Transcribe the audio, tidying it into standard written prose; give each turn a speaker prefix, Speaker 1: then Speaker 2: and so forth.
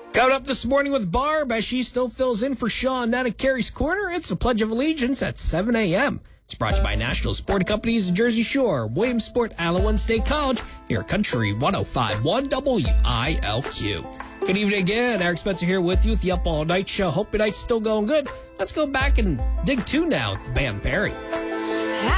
Speaker 1: Coming up this morning with Barb as she still fills in for Sean down at Carrie's Corner. It's a Pledge of Allegiance at 7 a.m. It's brought to you by National Sporting Companies, Jersey Shore, Williamsport, Alawan State College, near Country 105.1 WILQ. Good evening again. Eric Spencer here with you with the Up All Night Show. Hope your night's still going good. Let's go back and dig two now with the band Perry.